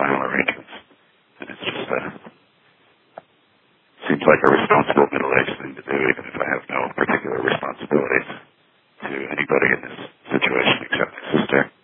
final arrangements. And it's just seems like a responsible middle-aged thing to do, even if I have no particular responsibilities to anybody in this situation except my sister.